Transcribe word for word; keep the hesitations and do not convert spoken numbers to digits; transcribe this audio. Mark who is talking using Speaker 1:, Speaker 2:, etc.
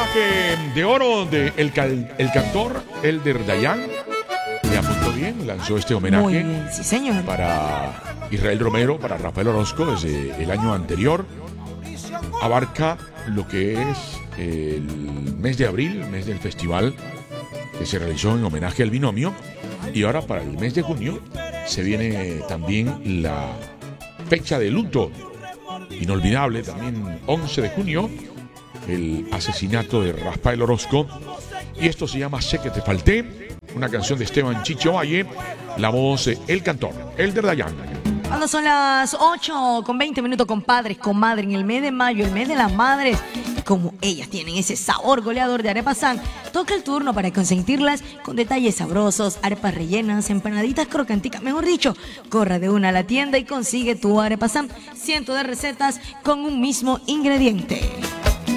Speaker 1: homenaje de oro de el, cal, el cantor Elder Dayan. Le apuntó bien, lanzó este homenaje.
Speaker 2: Muy bien, sí, señor.
Speaker 1: Para Israel Romero, para Rafael Orozco desde el año anterior. Abarca lo que es el mes de abril, el mes del festival que se realizó en homenaje al binomio. Y ahora para el mes de junio se viene también la fecha de luto inolvidable, también once de junio, el asesinato de Rafael Orozco. Y esto se llama Sé que te falté, una canción de Esteban Chicho Valle, la voz de el cantor Elder Dayan.
Speaker 2: Cuando son las ocho con veinte minutos, compadres, comadre, en el mes de mayo, el mes de las madres, como ellas tienen ese sabor goleador de Arepa San, toca el turno para consentirlas con detalles sabrosos, arepas rellenas, empanaditas crocanticas, mejor dicho, corra de una a la tienda y consigue tu Arepa San, cientos de recetas con un mismo ingrediente.